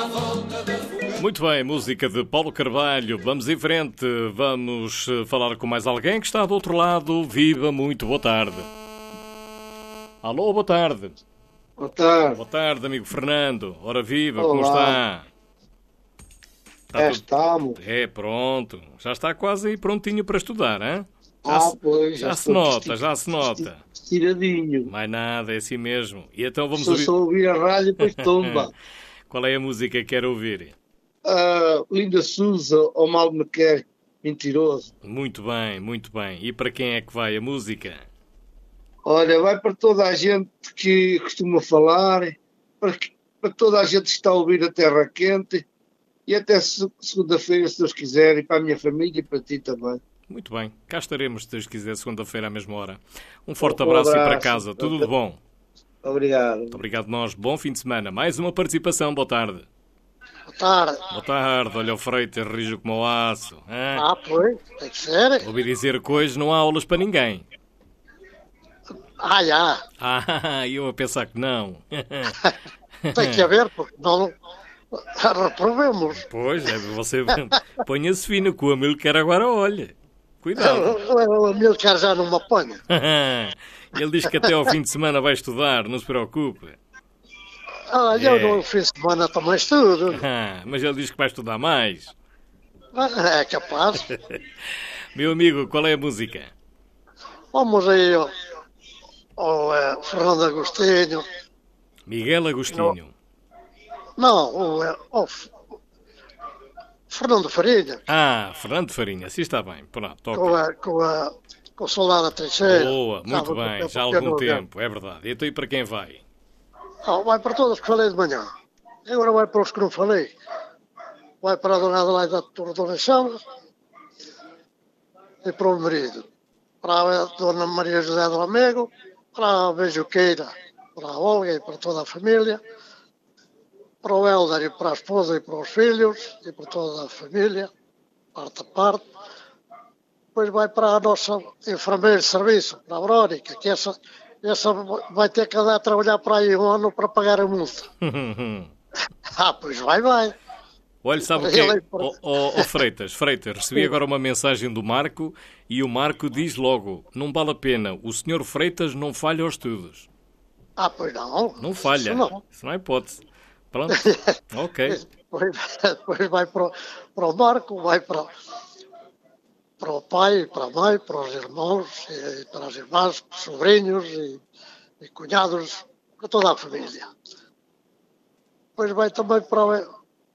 Muito bem, música de Paulo Carvalho. Vamos em frente, vamos falar com mais alguém que está do outro lado. Viva, muito boa tarde. Alô, boa tarde. Boa tarde. Boa tarde, amigo Fernando. Ora viva, Olá. como está? Estamos. É, pronto. Já está quase aí prontinho para estudar, hein? Pois. Já se nota, já se nota. Estiradinho. Mais nada, é assim mesmo. E então vamos Só ouvir... só ouvir a rádio e depois tomba. Qual é a música que quer ouvir? Linda Souza, ou mal me quer, mentiroso. Muito bem, muito bem. E para quem é que vai a música? Olha, vai para toda a gente que costuma falar, para toda a gente que está a ouvir a Terra Quente e até segunda-feira, se Deus quiser, e para a minha família e para ti também. Muito bem. Cá estaremos, se Deus quiser, segunda-feira à mesma hora. Um forte abraço e para casa. Tudo de bom. Obrigado. Muito obrigado nós. Bom fim de semana. Mais uma participação. Boa tarde. Boa tarde. Boa tarde. Olha o Freitas, rijo como o aço. Hein? Pois, tem que ser. Ouvi dizer que hoje não há aulas para ninguém. Já. Eu a pensar que não. Tem que haver, porque não reprovemos. Pois, você ponha-se fino que o Amílio quer agora, olha. Cuidado. O Amílcar já não me apanha. Ele diz que até ao fim de semana vai estudar, não se preocupe. Eu no fim de semana também estudo. Mas ele diz que vai estudar mais. É capaz. Meu amigo, qual é a música? Vamos aí ao Fernando Agostinho. Miguel Agostinho. Não, o Fernando Farinha. Fernando Farinha, assim está bem. Pronto, Com o Soldado da Trincheira. Boa, muito bem, já há algum tempo, é verdade. Então e para quem vai? Vai para todos que falei de manhã. Agora vai para os que não falei. Vai para a Dona Adelaide da Tordonação e para o marido. Para a Dona Maria José do Lamego, para a Beijoqueira, para a Olga e para toda a família, para o Hélder e para a esposa e para os filhos e para toda a família, parte a parte. Depois vai para a nossa enfermeira de serviço, para a Verónica, que essa vai ter que andar a trabalhar para aí um ano para pagar a multa. Pois vai. Olha, sabe o que é? Freitas, recebi agora uma mensagem do Marco e o Marco diz logo, não vale a pena, o senhor Freitas não falha aos estudos. Pois não. Não falha, isso não é hipótese. Pronto, ok. Depois vai para o Marco, vai para o pai, para a mãe, para os irmãos, e para as irmãs, para os sobrinhos e cunhados, para toda a família. Depois vai também para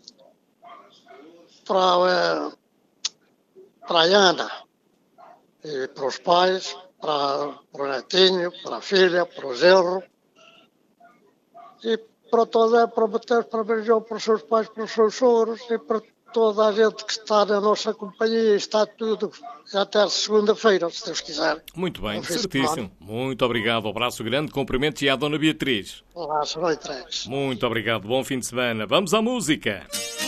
a Ana, e para os pais, para o netinho, para a filha, para o genro, e para o Mateus, para o Benjão, para os seus pais, para os seus sogros, e para toda a gente que está na nossa companhia, está tudo até segunda-feira, se Deus quiser. Muito bem, certíssimo. Muito obrigado, um abraço grande, cumprimentos e à Dona Beatriz. Um abraço, não entregues. Muito obrigado, bom fim de semana. Vamos à música.